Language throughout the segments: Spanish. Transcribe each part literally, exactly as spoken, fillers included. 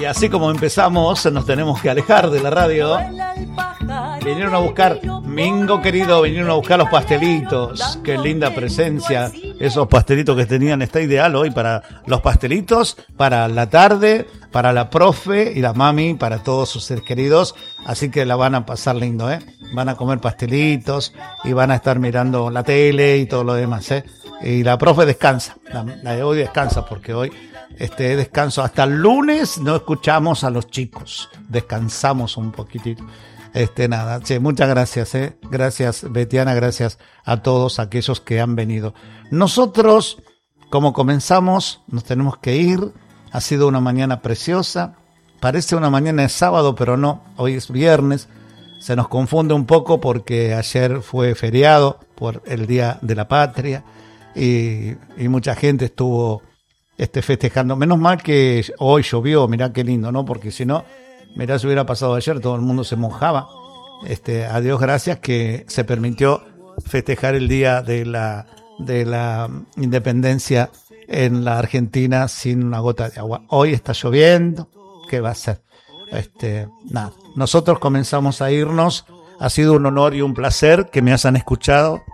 Y así como empezamos, nos tenemos que alejar de la radio. Vinieron a buscar, Mingo querido, vinieron a buscar los pastelitos. Qué linda presencia. Esos pastelitos que tenían, está ideal hoy para los pastelitos, para la tarde, para la profe y la mami, para todos sus seres queridos. Así que la van a pasar lindo, ¿eh? Van a comer pastelitos y van a estar mirando la tele y todo lo demás, ¿eh? Y la profe descansa, la, la de hoy descansa porque hoy este descanso hasta el lunes no escuchamos a los chicos, descansamos un poquitito. Este nada, che, muchas gracias, eh. Gracias Betiana, gracias a todos aquellos que han venido. Nosotros, como comenzamos, nos tenemos que ir. Ha sido una mañana preciosa. Parece una mañana de sábado, pero no, hoy es viernes. Se nos confunde un poco porque ayer fue feriado por el Día de la Patria y, y mucha gente estuvo este, festejando. Menos mal que hoy llovió, mirá qué lindo, ¿no? Porque si no, mirá si hubiera pasado ayer, todo el mundo se mojaba. Este, a Dios gracias que se permitió festejar el Día de la, de la Independencia en la Argentina sin una gota de agua. Hoy está lloviendo, ¿qué va a ser? Este, nada, nosotros comenzamos a irnos. Ha sido un honor y un placer que me hayan escuchado.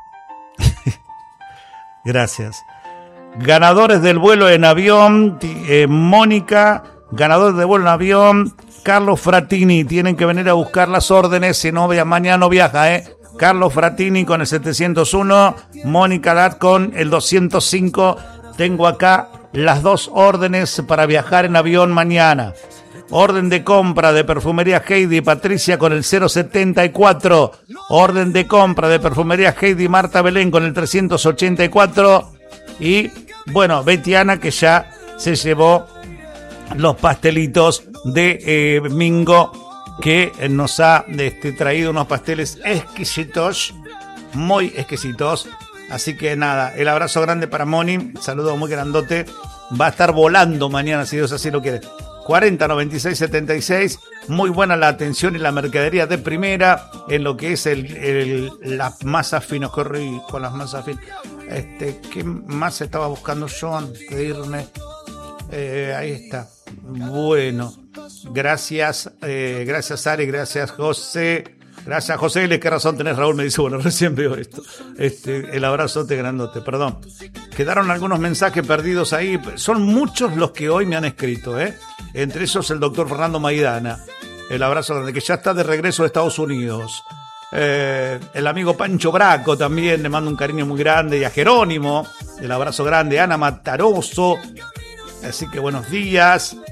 Gracias. Ganadores del vuelo en avión, eh, Mónica, ganador de vuelo en avión, Carlos Fratini, tienen que venir a buscar las órdenes, si no, mañana no viaja, ¿eh? Carlos Fratini con el setecientos uno, Mónica Lat con el doscientos cinco. Tengo acá las dos órdenes para viajar en avión mañana. Orden de compra de Perfumería Heidi Patricia con el cero setenta y cuatro. Orden de compra de Perfumería Heidi Marta Belén con el trescientos ochenta y cuatro. Y bueno, Betiana que ya se llevó los pastelitos de eh, Mingo, que nos ha este, traído unos pasteles exquisitos, muy exquisitos. Así que nada, el abrazo grande para Moni, saludo muy grandote. Va a estar volando mañana si Dios así lo quiere. cuarenta noventa y seis setenta y seis, muy buena la atención y la mercadería de primera en lo que es el, el las masas finas, corrí con las masas finas. Este, ¿qué más estaba buscando yo antes de irme? Eh, ahí está. Bueno, gracias, eh, gracias Ari, gracias José, gracias José, y qué razón tenés Raúl, me dice, bueno, recién veo esto, este, el abrazote grandote, perdón, quedaron algunos mensajes perdidos ahí, son muchos los que hoy me han escrito, eh, entre esos el doctor Fernando Maidana, el abrazo grande, que ya está de regreso de Estados Unidos, eh, el amigo Pancho Braco también, le mando un cariño muy grande, y a Jerónimo, el abrazo grande, Ana Mataroso. Así que buenos días.